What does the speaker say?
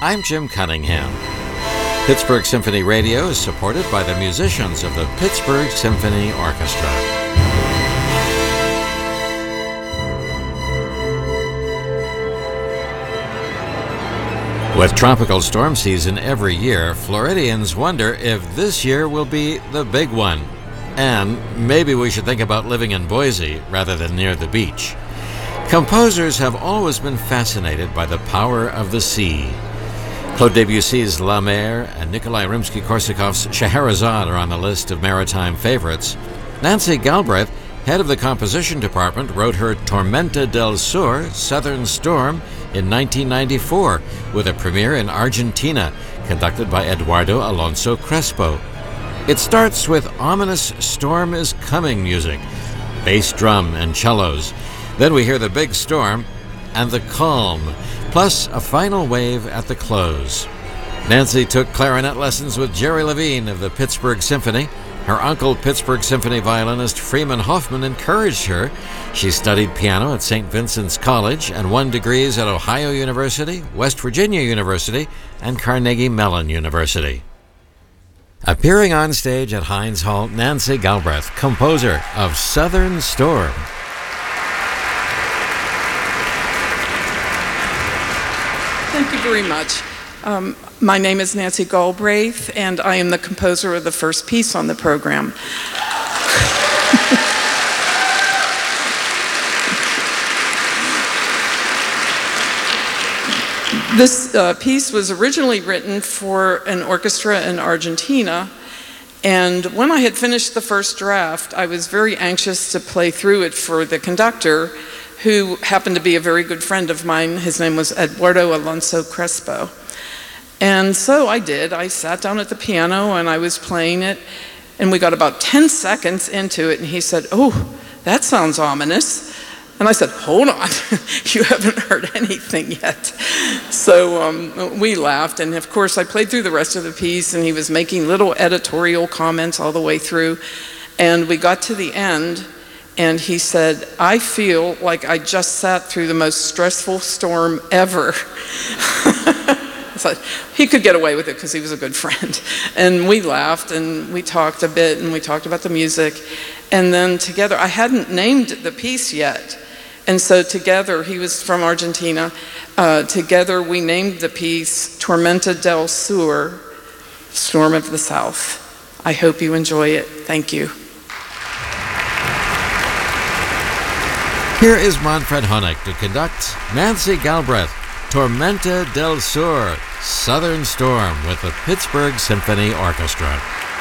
I'm Jim Cunningham. Pittsburgh Symphony Radio is supported by the musicians of the Pittsburgh Symphony Orchestra. With tropical storm season every year, Floridians wonder if this year will be the big one. And maybe we should think about living in Boise rather than near the beach. Composers have always been fascinated by the power of the sea. Claude Debussy's La Mer and Nikolai Rimsky-Korsakov's Scheherazade are on the list of maritime favorites. Nancy Galbraith, head of the composition department, wrote her Tormenta del Sur, Southern Storm, in 1994, with a premiere in Argentina, conducted by Eduardo Alonso Crespo. It starts with ominous storm is coming music, bass drum and cellos. Then we hear the big storm and the calm, plus a final wave at the close. Nancy took clarinet lessons with Jerry Levine of the Pittsburgh Symphony. Her uncle, Pittsburgh Symphony violinist Freeman Hoffman, encouraged her. She studied piano at St. Vincent's College and won degrees at Ohio University, West Virginia University, and Carnegie Mellon University. Appearing on stage at Heinz Hall, Nancy Galbraith, composer of Southern Storm. Thank you very much. My name is Nancy Galbraith, and I am the composer of the first piece on the program. This piece was originally written for an orchestra in Argentina, and when I had finished the first draft, I was very anxious to play through it for the conductor, who happened to be a very good friend of mine. His name was Eduardo Alonso Crespo. And so I did. I sat down at the piano and I was playing it, and we got about 10 seconds into it, and he said, "Oh, that sounds ominous." And I said, "Hold on, you haven't heard anything yet." So we laughed, and of course I played through the rest of the piece, and he was making little editorial comments all the way through. And we got to the end, and he said, "I feel like I just sat through the most stressful storm ever." So he could get away with it because he was a good friend. And we laughed, and we talked a bit, and we talked about the music. And then together, I hadn't named the piece yet. And so together, he was from Argentina, together we named the piece Tormenta del Sur, Storm of the South. I hope you enjoy it. Thank you. Here is Manfred Honeck to conduct Nancy Galbraith, Tormenta del Sur, Southern Storm, with the Pittsburgh Symphony Orchestra.